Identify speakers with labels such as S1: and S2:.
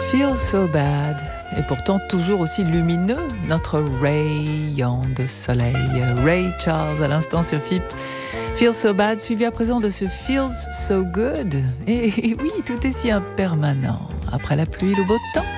S1: Feel so bad. Et pourtant toujours aussi lumineux, notre rayon de soleil. Ray Charles à l'instant sur FIP. Feel so bad, suivi à présent de ce Feels so good. Et oui, tout est si impermanent. Après la pluie, le beau temps.